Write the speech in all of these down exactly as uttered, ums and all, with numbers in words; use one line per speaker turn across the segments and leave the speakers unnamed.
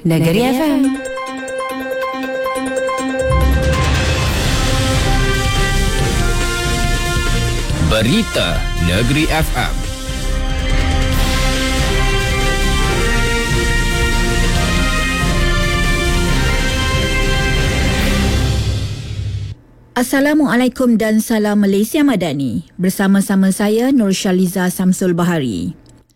Negeri F M.
Berita Negeri F M.
Assalamualaikum dan salam Malaysia Madani. Bersama-sama saya Nur Syaliza Samsul Bahari.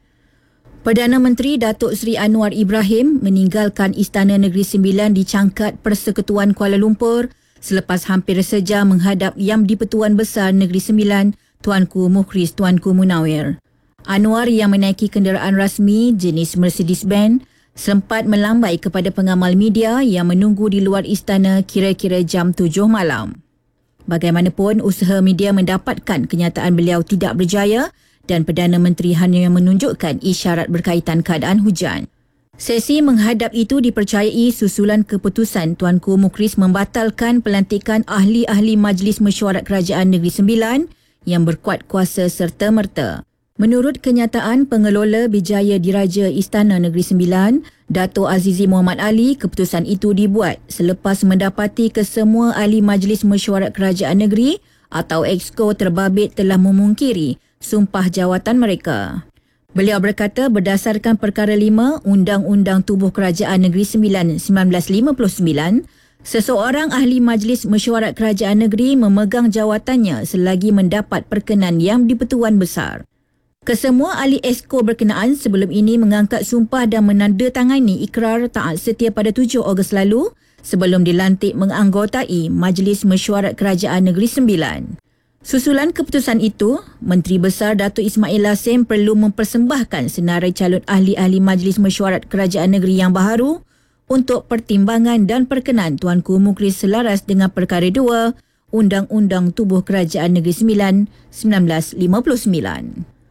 Perdana Menteri Datuk Seri Anwar Ibrahim meninggalkan Istana Negeri Sembilan di Cangkat Persekutuan Kuala Lumpur selepas hampir sejam menghadap Yang di-Pertuan Besar Negeri Sembilan, Tuanku Mukhris Tuanku Munawir. Anwar yang menaiki kenderaan rasmi jenis Mercedes-Benz sempat melambai kepada pengamal media yang menunggu di luar istana kira-kira jam tujuh malam. Bagaimanapun, usaha media mendapatkan kenyataan beliau tidak berjaya dan Perdana Menteri hanya menunjukkan isyarat berkaitan keadaan hujan. Sesi menghadap itu dipercayai susulan keputusan Tuanku Mukhris membatalkan pelantikan ahli-ahli Majlis Mesyuarat Kerajaan Negeri Sembilan yang berkuat kuasa serta-merta. Menurut kenyataan pengelola Bijaya Diraja Istana Negeri Sembilan, Dato' Azizi Muhammad Ali, keputusan itu dibuat selepas mendapati kesemua ahli Majlis Mesyuarat Kerajaan Negeri atau Exco terbabit telah memungkiri sumpah jawatan mereka. Beliau berkata berdasarkan Perkara lima Undang-Undang Tubuh Kerajaan Negeri Sembilan seribu sembilan ratus lima puluh sembilan, seseorang ahli Majlis Mesyuarat Kerajaan Negeri memegang jawatannya selagi mendapat perkenan Yang di-Pertuan Besar. Kesemua ahli Exco berkenaan sebelum ini mengangkat sumpah dan menandatangani ikrar taat setia pada tujuh Ogos lalu sebelum dilantik menganggotai Majlis Mesyuarat Kerajaan Negeri Sembilan. Susulan keputusan itu, Menteri Besar Datuk Ismail Lasem perlu mempersembahkan senarai calon ahli-ahli Majlis Mesyuarat Kerajaan Negeri yang baharu untuk pertimbangan dan perkenan Tuanku Mukhris selaras dengan Perkara dua Undang-Undang Tubuh Kerajaan Negeri Sembilan seribu sembilan ratus lima puluh sembilan.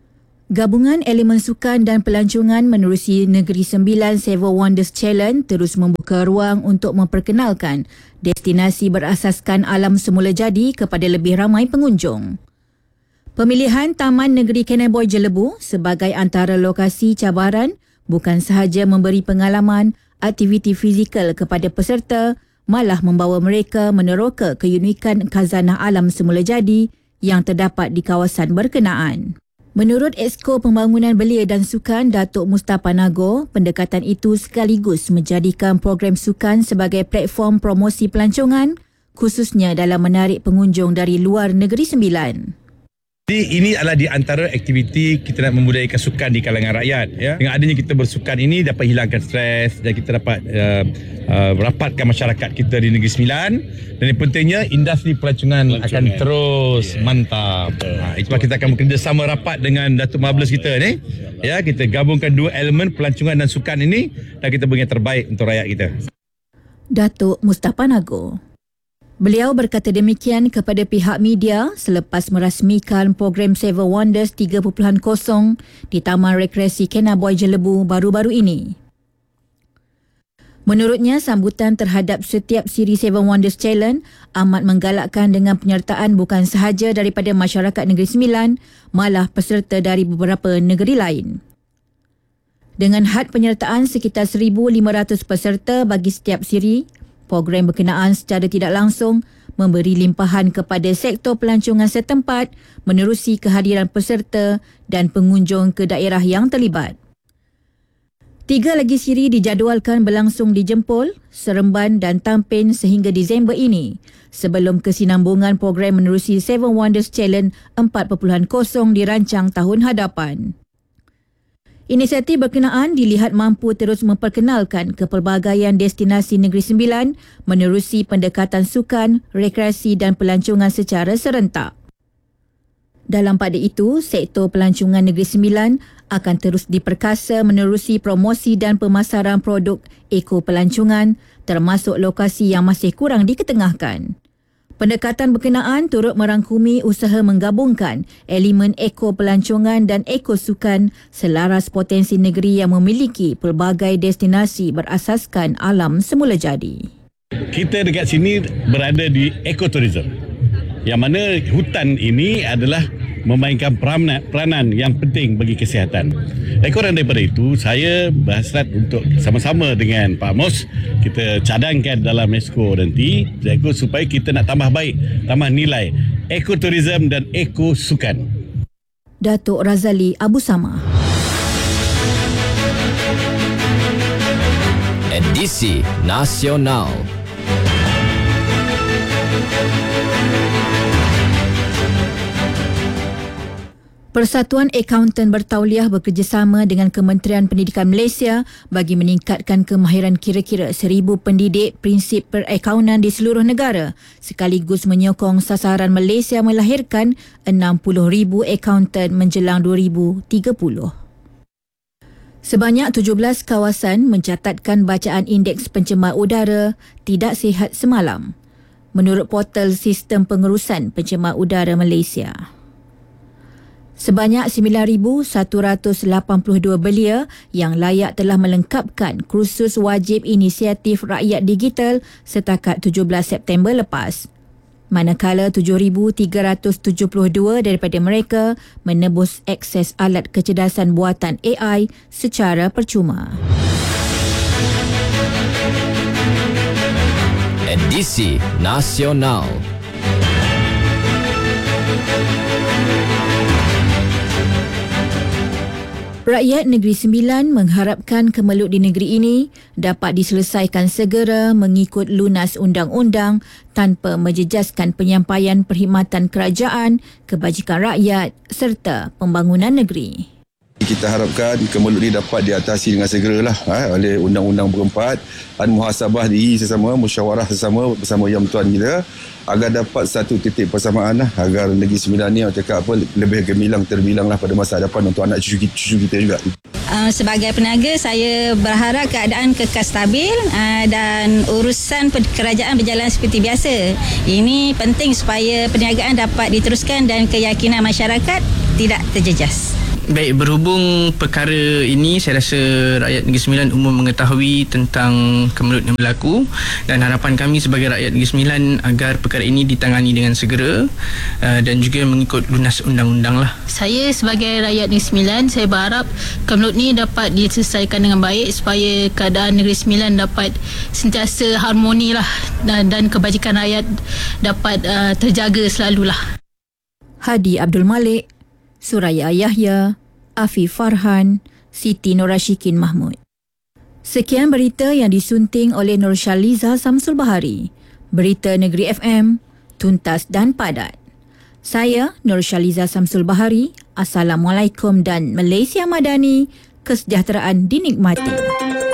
Gabungan Elemen Sukan dan Pelancongan menerusi Negeri Sembilan Seven Wonders Challenge terus membuka ruang untuk memperkenalkan destinasi berasaskan alam semula jadi kepada lebih ramai pengunjung. Pemilihan Taman Negeri Kenaboy Jelebu sebagai antara lokasi cabaran bukan sahaja memberi pengalaman aktiviti fizikal kepada peserta, malah membawa mereka meneroka keunikan khazanah alam semula jadi yang terdapat di kawasan berkenaan. Menurut Exco Pembangunan Belia dan Sukan Datuk Mustafa Nago, pendekatan itu sekaligus menjadikan program sukan sebagai platform promosi pelancongan, khususnya dalam menarik pengunjung dari luar Negeri Sembilan.
Jadi ini adalah di antara aktiviti kita nak membudayakan sukan di kalangan rakyat. Ya. Dengan adanya kita bersukan ini dapat hilangkan stres dan kita dapat uh, uh, rapatkan masyarakat kita di Negeri Sembilan. Dan yang pentingnya industri pelancongan, pelancongan. akan terus yeah. mantap. Ha, itu kita akan bekerjasama rapat dengan Datuk Marvelous kita ni. Ya, kita gabungkan dua elemen pelancongan dan sukan ini dan kita beri yang terbaik untuk rakyat kita.
Datuk Mustafa Nago. Beliau berkata demikian kepada pihak media selepas merasmikan program Seven Wonders tiga titik kosong di Taman Rekreasi Kenaboy Jelebu baru-baru ini. Menurutnya, sambutan terhadap setiap siri Seven Wonders Challenge amat menggalakkan dengan penyertaan bukan sahaja daripada masyarakat Negeri Sembilan, malah peserta dari beberapa negeri lain. Dengan had penyertaan sekitar seribu lima ratus peserta bagi setiap siri, program berkenaan secara tidak langsung memberi limpahan kepada sektor pelancongan setempat menerusi kehadiran peserta dan pengunjung ke daerah yang terlibat. Tiga lagi siri dijadualkan berlangsung di Jempol, Seremban dan Tampin sehingga Disember ini sebelum kesinambungan program menerusi Seven Wonders Challenge empat titik kosong dirancang tahun hadapan. Inisiatif berkenaan dilihat mampu terus memperkenalkan kepelbagaian destinasi Negeri Sembilan menerusi pendekatan sukan, rekreasi dan pelancongan secara serentak. Dalam pada itu, sektor pelancongan Negeri Sembilan akan terus diperkasa menerusi promosi dan pemasaran produk eko pelancongan termasuk lokasi yang masih kurang diketengahkan. Pendekatan berkenaan turut merangkumi usaha menggabungkan elemen eko pelancongan dan eko sukan selaras potensi negeri yang memiliki pelbagai destinasi berasaskan alam semula jadi.
Kita dekat sini berada di ekoturism, yang mana hutan ini adalah
memainkan peranan, peranan yang penting bagi kesihatan. Dan kurang daripada itu, saya berhasrat untuk sama-sama dengan Pak Amos kita cadangkan dalam Esko nanti supaya kita nak tambah baik, tambah nilai ekoturism dan ekosukan.
Datuk Razali Abu Samah.
Edisi Nasional.
Persatuan Akauntan Bertauliah bekerjasama dengan Kementerian Pendidikan Malaysia bagi meningkatkan kemahiran kira-kira seribu pendidik prinsip perakaunan di seluruh negara sekaligus menyokong sasaran Malaysia melahirkan enam puluh ribu akauntan menjelang dua ribu tiga puluh. Sebanyak tujuh belas kawasan mencatatkan bacaan indeks pencemar udara tidak sihat semalam, menurut portal Sistem Pengurusan Pencemar Udara Malaysia. Sebanyak sembilan ribu seratus lapan puluh dua belia yang layak telah melengkapkan kursus wajib inisiatif rakyat digital setakat tujuh belas September lepas. Manakala tujuh ribu tiga ratus tujuh puluh dua daripada mereka menebus akses alat kecerdasan buatan A I secara percuma.
Edisi Nasional.
Rakyat Negeri Sembilan mengharapkan kemelut di negeri ini dapat diselesaikan segera mengikut lunas undang-undang tanpa menjejaskan penyampaian perkhidmatan kerajaan, kebajikan rakyat serta pembangunan negeri.
Kita harapkan kemelut ini dapat diatasi dengan segeralah ha, oleh Undang-Undang berempat dan muhasabah diri sesama, musyawarah sesama bersama Yang Tuan kita agar dapat satu titik persamaan lah, agar Negeri Sembilan ni cakap apa lebih gemilang terbilanglah pada masa hadapan untuk anak cucu, cucu kita juga.
Uh, sebagai peniaga, saya berharap keadaan kekal stabil uh, dan urusan kerajaan berjalan seperti biasa. Ini penting supaya perniagaan dapat diteruskan dan keyakinan masyarakat tidak terjejas.
Baik, berhubung perkara ini, saya rasa rakyat Negeri Sembilan umum mengetahui tentang kemelut yang berlaku dan harapan kami sebagai rakyat Negeri Sembilan agar perkara ini ditangani dengan segera uh, dan juga mengikut lunas undang-undang lah.
Saya sebagai rakyat Negeri Sembilan, saya berharap kemelut ni dapat diselesaikan dengan baik supaya keadaan Negeri Sembilan dapat sentiasa harmoni lah dan, dan kebajikan rakyat dapat uh, terjaga selalulah.
Hadi Abdul Malik, Suraya Yahya, Afif Farhan, Siti Norashikin Mahmud. Sekian berita yang disunting oleh Nursyaliza Samsul Bahari. Berita Negeri F M, tuntas dan padat. Saya Nursyaliza Samsul Bahari. Assalamualaikum dan Malaysia Madani. Kesejahteraan dinikmati.